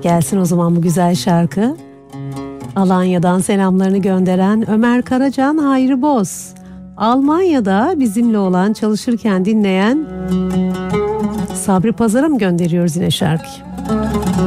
Gelsin o zaman bu güzel şarkı. Alanya'dan selamlarını gönderen Ömer Karacan Hayri Boz. Almanya'da bizimle olan, çalışırken dinleyen Sabri Pazar'a mı gönderiyoruz yine şarkıyı?